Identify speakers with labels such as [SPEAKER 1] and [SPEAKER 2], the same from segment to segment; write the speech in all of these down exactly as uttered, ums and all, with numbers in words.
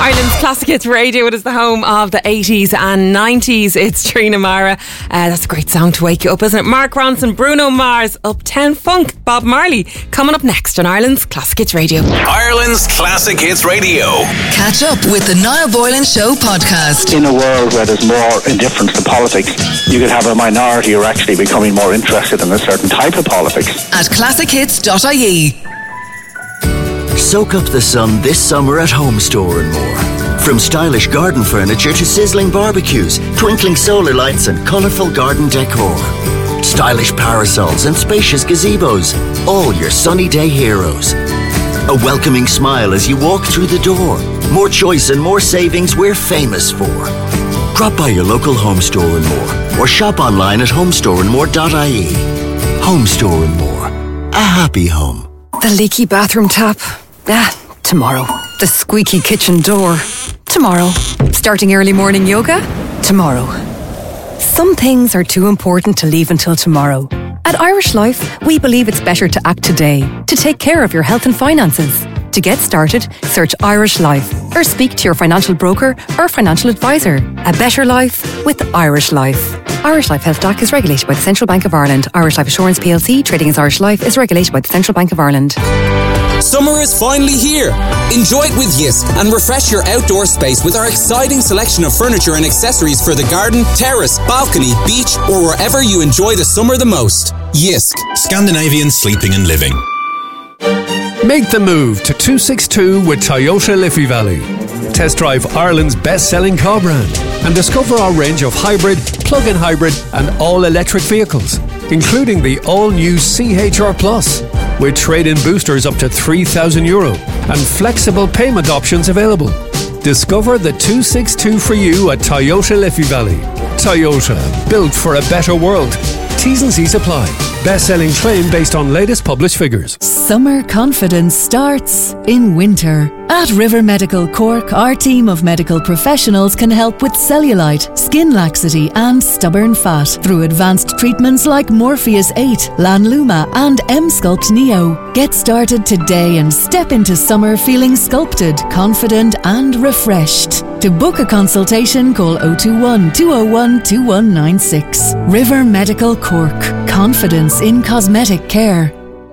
[SPEAKER 1] Ireland's Classic Hits Radio. It is the home of the eighties and nineties. It's Trina Mara. Uh, that's a great song to wake you up, isn't it? Mark Ronson, Bruno Mars, Uptown Funk, Bob Marley. Coming up next on Ireland's Classic Hits Radio.
[SPEAKER 2] Ireland's Classic Hits Radio.
[SPEAKER 3] Catch up with the Niall Boylan Show podcast.
[SPEAKER 4] In a world where there's more indifference to politics, you could have a minority who are actually becoming more interested in a certain type of politics.
[SPEAKER 3] At classic hits dot I E.
[SPEAKER 5] Soak up the sun this summer at Home Store and more. From stylish garden furniture to sizzling barbecues, twinkling solar lights and colourful garden decor. Stylish parasols and spacious gazebos, all your sunny day heroes. A welcoming smile as you walk through the door. More choice and more savings we're famous for. Drop by your local Home Store and more, or shop online at home store and more dot I E. Home Store and More. A happy home.
[SPEAKER 6] The leaky bathroom tap. Ah, tomorrow. The squeaky kitchen door. Tomorrow. Starting early morning yoga. Tomorrow. Some things are too important to leave until tomorrow. At Irish Life, we believe it's better to act today, to take care of your health and finances. To get started, search Irish Life or speak to your financial broker or financial advisor. A better life with Irish Life. Irish Life Health D A C is regulated by the Central Bank of Ireland. Irish Life Assurance P L C, trading as Irish Life, is regulated by the Central Bank of Ireland.
[SPEAKER 7] Summer is finally here. Enjoy it with Yisk and refresh your outdoor space with our exciting selection of furniture and accessories for the garden, terrace, balcony, beach, or wherever you enjoy the summer the most. Yisk.
[SPEAKER 2] Scandinavian sleeping and living.
[SPEAKER 8] Make the move to two sixty-two with Toyota Liffey Valley. Test drive Ireland's best-selling car brand and discover our range of hybrid, plug-in hybrid and all-electric vehicles, including the all-new C H R Plus, with trade-in boosters up to three thousand euro and flexible payment options available. Discover the two sixty-two for you at Toyota Liffey Valley. Toyota, built for a better world. T's and C's apply. Best-selling claim based on latest published figures.
[SPEAKER 9] Summer confidence starts in winter. At River Medical Cork, our team of medical professionals can help with cellulite, skin laxity and stubborn fat through advanced treatments like Morpheus eight, Lanluma and M-Sculpt Neo. Get started today and step into summer feeling sculpted, confident and refreshed. To book a consultation, call oh two one, two oh one, two one nine six. River Medical Cork. Confidence in cosmetic care.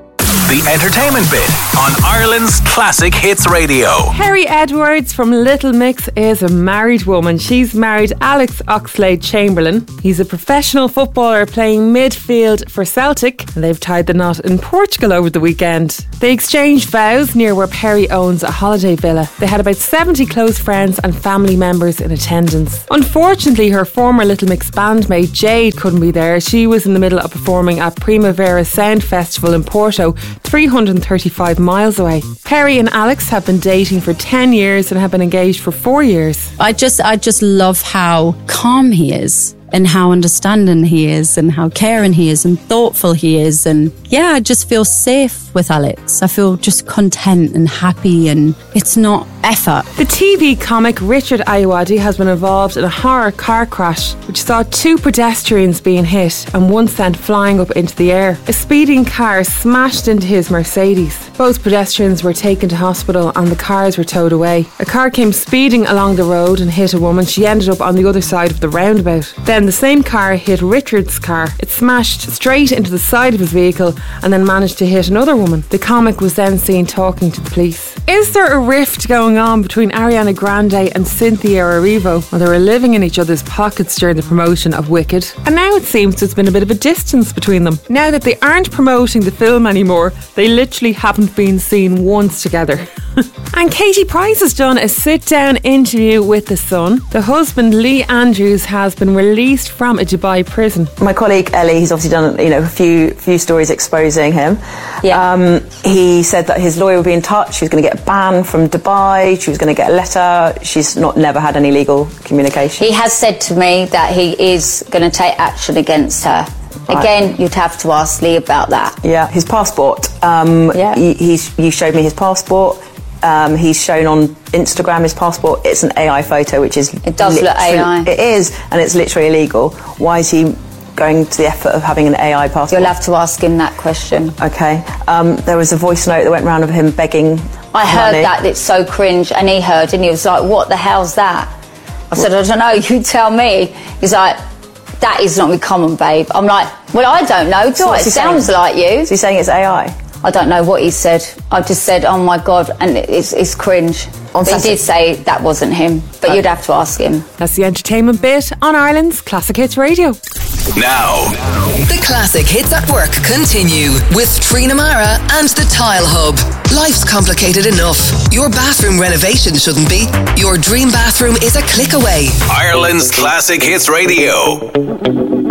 [SPEAKER 2] The entertainment bit on Ireland's Classic Hits Radio.
[SPEAKER 1] Kerry Edwards from Little Mix is a married woman. She's married Alex Oxlade-Chamberlain. He's a professional footballer playing midfield for Celtic, and they've tied the knot in Portugal over the weekend. They exchanged vows near where Perry owns a holiday villa. They had about seventy close friends and family members in attendance. Unfortunately, her former Little Mix bandmate Jade couldn't be there. She was in the middle of performing at Primavera Sound Festival in Porto, three hundred thirty-five miles away. Perry and Alex have been dating for ten years and have been engaged for four years.
[SPEAKER 10] I just, I just love how calm he is and how understanding he is and how caring he is and thoughtful he is. And yeah, I just feel safe with Alex. I feel just content and happy, and it's not effort.
[SPEAKER 1] The T V comic Richard Ayoade has been involved in a horror car crash which saw two pedestrians being hit and one sent flying up into the air. A speeding car smashed into his Mercedes. Both pedestrians were taken to hospital and the cars were towed away. A car came speeding along the road and hit a woman. She ended up on the other side of the roundabout. Then the same car hit Richard's car. It smashed straight into the side of his vehicle and then managed to hit another woman. The comic was then seen talking to the police. Is there a rift going on between Ariana Grande and Cynthia Erivo? Well, they were living in each other's pockets during the promotion of Wicked, and now it seems there's been a bit of a distance between them. Now that they aren't promoting the film anymore, they literally haven't been seen once together. And Katie Price has done a sit-down interview with The Sun. The husband, Lee Andrews, has been released from a Dubai prison.
[SPEAKER 11] My colleague Ellie, he's obviously done you know a few few stories exposing him. Yeah. Um, he said that his lawyer would be in touch. She was going to get banned from Dubai. She was going to get a letter. She's not never had any legal communication.
[SPEAKER 12] He has said to me that he is going to take action against her. Right. Again, you'd have to ask Lee about that.
[SPEAKER 11] Yeah, his passport. Um, yeah. He, he's, you showed me his passport. Um, he's shown on Instagram his passport. It's an A I photo, which is
[SPEAKER 12] it does look A I.
[SPEAKER 11] It is, and it's literally illegal. Why is he going to the effort of having an A I passport?
[SPEAKER 12] You'll have to ask him that question.
[SPEAKER 11] Okay. Um, there was a voice note that went round of him begging
[SPEAKER 12] I heard
[SPEAKER 11] Money.
[SPEAKER 12] that, it's so cringe, and he heard and he was like, what the hell's that? I said, I don't know, you tell me. He's like, that is not common, babe. I'm like, well, I don't know, do
[SPEAKER 11] So
[SPEAKER 12] I?
[SPEAKER 11] what's
[SPEAKER 12] It
[SPEAKER 11] he
[SPEAKER 12] sounds
[SPEAKER 11] saying?
[SPEAKER 12] like you.
[SPEAKER 11] Is he saying it's A I?
[SPEAKER 12] I don't know what he said. I just said, oh my God, and it's, it's cringe.
[SPEAKER 11] On
[SPEAKER 12] But he
[SPEAKER 11] Saturday-
[SPEAKER 12] did say that wasn't him, but
[SPEAKER 11] Oh.
[SPEAKER 12] you'd have to ask him.
[SPEAKER 1] That's the entertainment bit on Ireland's Classic Hits Radio.
[SPEAKER 2] Now,
[SPEAKER 3] The Classic Hits at Work continue with Trina Mara and the Tile Hub. Life's complicated enough. Your bathroom renovation shouldn't be. Your dream bathroom is a click away.
[SPEAKER 2] Ireland's Classic Hits Radio.